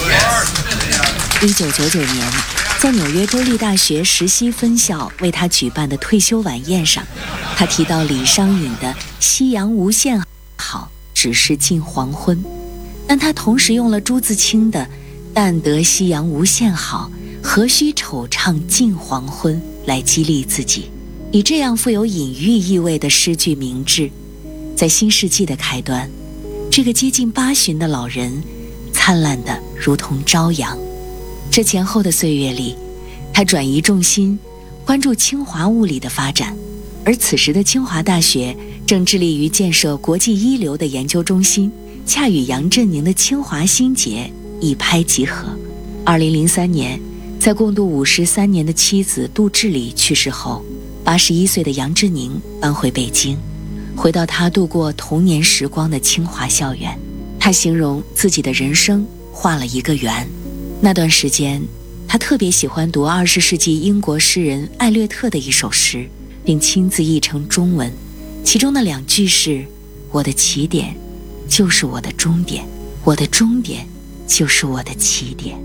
1999年，在纽约州立大学石溪分校为他举办的退休晚宴上，他提到李商隐的“夕阳无限好，只是近黄昏”，但他同时用了朱自清的“但得夕阳无限好，何须惆怅近黄昏”来激励自己。以这样富有隐喻意味的诗句明志，在新世纪的开端，这个接近80的老人灿烂得如同朝阳。这前后的岁月里，他转移重心，关注清华物理的发展，而此时的清华大学正致力于建设国际一流的研究中心，恰与杨振宁的清华新杰一拍即合。2003年，在共度53年的妻子杜志礼去世后，81岁的杨振宁搬回北京，回到他度过童年时光的清华校园。他形容自己的人生画了一个圆。那段时间，他特别喜欢读20世纪英国诗人艾略特的一首诗，并亲自译成中文。其中的2句是：“我的起点就是我的终点，我的终点就是我的起点。”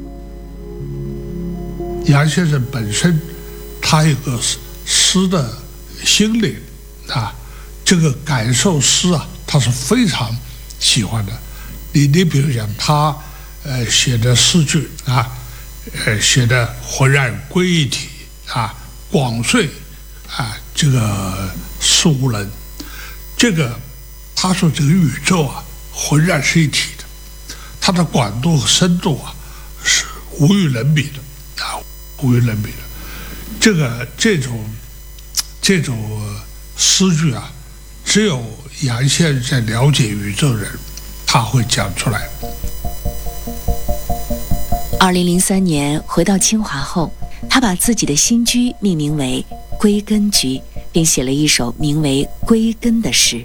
杨先生本身他有个诗的心灵啊，这个感受诗啊，他是非常喜欢的。你比如讲他写的诗句啊，写的浑然归一体啊，广邃啊，这个事无能，这个他说这个宇宙啊，浑然是一体的，它的广度和深度啊，是无与伦比的啊，无与伦比的。这种诗句啊，只有杨先生了解宇宙人，他会讲出来。 2003年回到清华后，他把自己的新居命名为归根居，并写了一首名为《归根》的诗。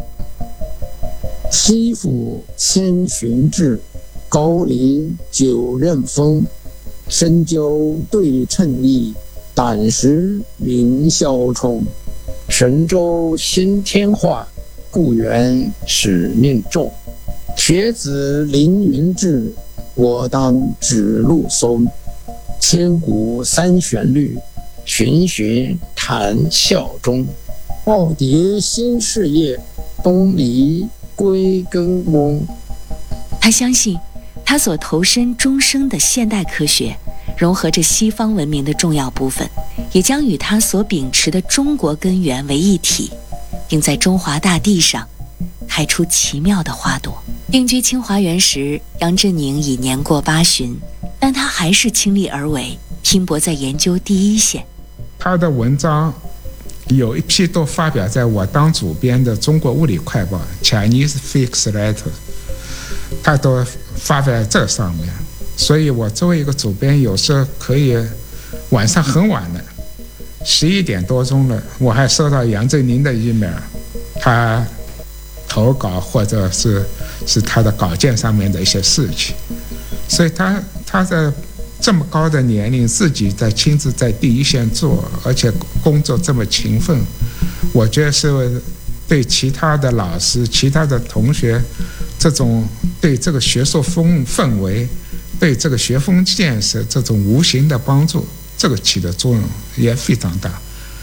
西府千寻至，高林九仞峰。深究对称意，胆识凌霄冲。神州新天化，故园使命重。学子凌云志，我当指路松。千古三旋律，循循谈笑中。奥迭新事业，东篱归根翁。 他相信，他所投身终生的现代科学，融合着西方文明的重要部分，也将与他所秉持的中国根源为一体，并在中华大地上开出奇妙的花朵。定居清华园时，杨振宁已年过80，但他还是倾力而为，拼搏在研究第一线。 他的文章有一批都发表在我当主编的《中国物理快报》（Chinese Physics Letter）， 他都发表在这上面。所以我作为一个主编，有时候可以晚上很晚了，11点多钟了，我还收到杨振宁的 email， 他投稿或者是他的稿件上面的一些事情。所以他在这么高的年龄，自己亲自在第一线做，而且工作这么勤奋，我觉得是对其他的老师、其他的同学，这种对这个学术氛围、对这个学风建设这种无形的帮助，这个起的作用也非常大。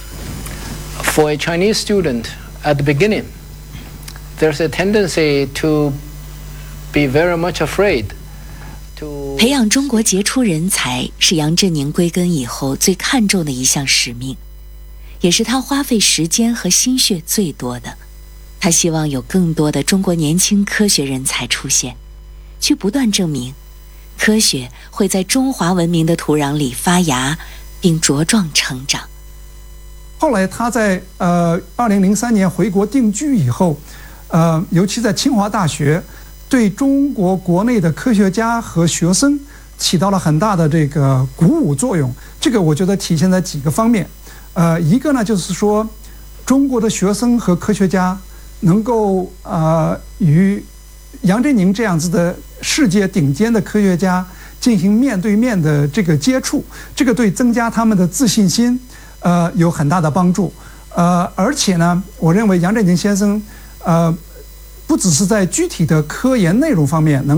For a Chinese student at the beginning, there's a tendency to be very much afraid. 培养中国杰出人才是杨振宁归根以后最看重的一项使命，也是他花费时间和心血最多的。他希望有更多的中国年轻科学人才出现，去不断证明科学会在中华文明的土壤里发芽并茁壮成长。 后来他在2003年回国定居以后，尤其在清华大学，对中国国内的科学家和学生起到了很大的这个鼓舞作用。这个我觉得体现在几个方面。一个呢，就是说中国的学生和科学家能够与杨振宁这样子的世界顶尖的科学家进行面对面的这个接触，这个对增加他们的自信心有很大的帮助。而且呢，我认为杨振宁先生不只是在具体的科研内容方面能